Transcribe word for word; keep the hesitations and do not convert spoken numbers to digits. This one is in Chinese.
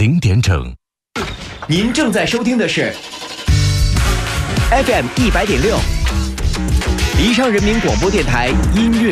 零点整。 您正在收听的是 F M 一百点六，宜昌人民广播电台音乐